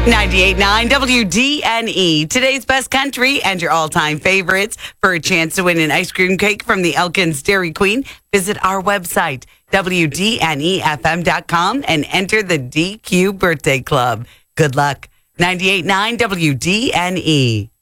98.9 WDNE, today's best country and your all-time favorites. For a chance to win an ice cream cake from the Elkins Dairy Queen, visit our website, WDNEFM.com, and enter the DQ Birthday Club. Good luck. 98.9 WDNE.